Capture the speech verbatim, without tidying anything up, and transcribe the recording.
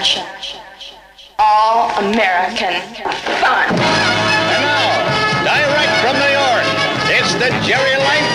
All American fun. And now, direct from New York, it's the Jerry Lynn